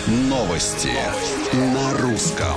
Новости на русском.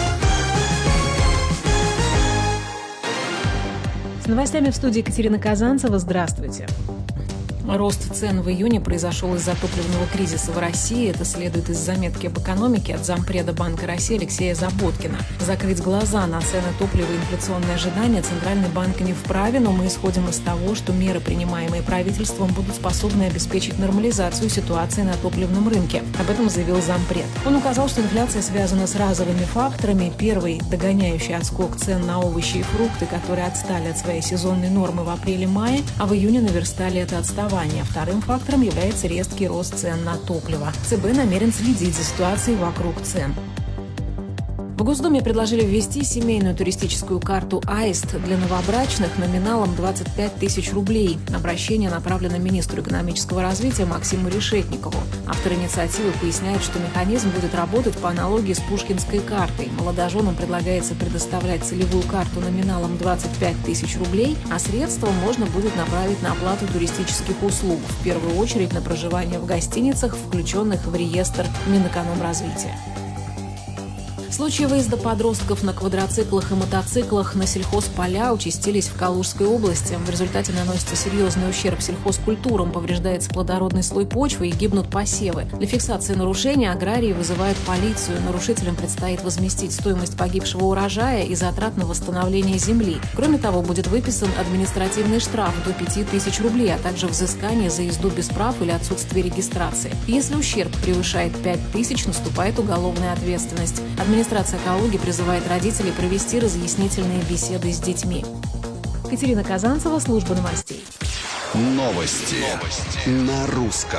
С новостями в студии Екатерина Казанцева. Здравствуйте. Рост цен в июне произошел из-за топливного кризиса в России. Это следует из заметки об экономике от зампреда Банка России Алексея Заботкина. Закрыть глаза на цены топлива и инфляционные ожидания Центральный банк не вправе, но мы исходим из того, что меры, принимаемые правительством, будут способны обеспечить нормализацию ситуации на топливном рынке. Об этом заявил зампред. Он указал, что инфляция связана с разовыми факторами. Первый – догоняющий отскок цен на овощи и фрукты, которые отстали от своей сезонной нормы в апреле-мае, а в июне наверстали это отставание. Вторым фактором является резкий рост цен на топливо. ЦБ намерен следить за ситуацией вокруг цен. В Госдуме предложили ввести семейную туристическую карту «Аист» для новобрачных номиналом 25 тысяч рублей. Обращение направлено министру экономического развития Максиму Решетникову. Автор инициативы поясняет, что механизм будет работать по аналогии с Пушкинской картой. Молодоженам предлагается предоставлять целевую карту номиналом 25 тысяч рублей, а средства можно будет направить на оплату туристических услуг, в первую очередь на проживание в гостиницах, включенных в реестр Минэкономразвития. Случаи выезда подростков на квадроциклах и мотоциклах на сельхозполя участились в Калужской области. В результате наносится серьезный ущерб сельхозкультурам, повреждается плодородный слой почвы и гибнут посевы. Для фиксации нарушений аграрии вызывают полицию. Нарушителям предстоит возместить стоимость погибшего урожая и затрат на восстановление земли. Кроме того, будет выписан административный штраф до 5000 рублей, а также взыскание за езду без прав или отсутствие регистрации. Если ущерб превышает 5000, наступает уголовная ответственность. Администрация Калуги призывает родителей провести разъяснительные беседы с детьми. Екатерина Казанцева, служба новостей. Новости на русском.